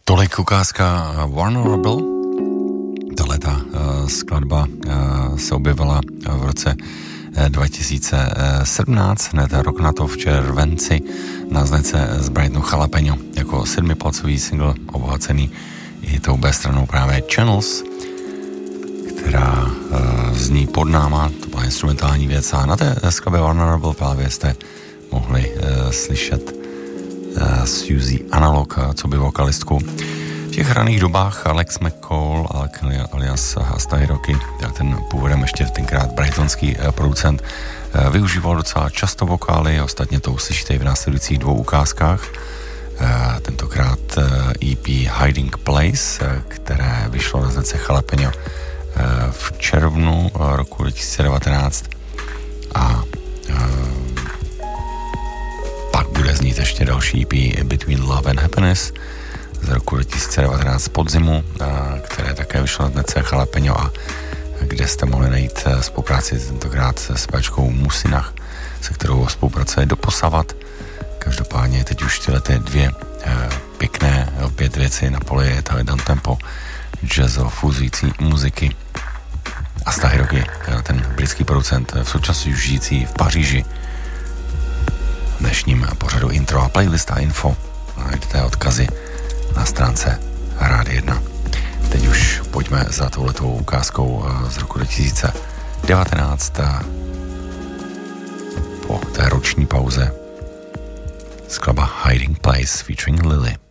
Tolik ukázka Vulnerable. Tahleta skladba se objevila v roce 2017, hned rok na to v červenci na značce z Brightonu Jalapeno jako 7palcový single obohacený i tou B stranou právě Channels, která zní pod náma, to byla instrumentální věc a na té skladbě Vulnerable právě jste mohli slyšet Suzy Analog, co by vokalistku. V těch raných dobách Alex McCall alias Hasta Hiroki, ten původem ještě tenkrát brightonský producent, využíval docela často vokály, ostatně to uslyšíte i v následujících dvou ukázkách. Tentokrát EP Hiding Place, které vyšlo na značce Jalapeno v červnu roku 2019 a pak bude znít ještě další EP Between Love and Happiness z roku 2019 podzimu, které také vyšlo na značce Jalapeno a kde jste mohli najít spolupráci tentokrát se zpěvačkou Musinach, se kterou spolupracuje doposavat. Každopádně teď už tyhle dvě pěkné opět věci na poli je tady downtempo jazzo-fuzující muziky. Hasta Hiroki, ten britský producent v současnosti už žijící v Paříži. V dnešním pořadu intro a playlist a info najdete odkazy na stránce Rádia 1. Teď už pojďme za touhletou ukázkou z roku 2019 po té roční pauze skladba Hiding Place featuring Lily.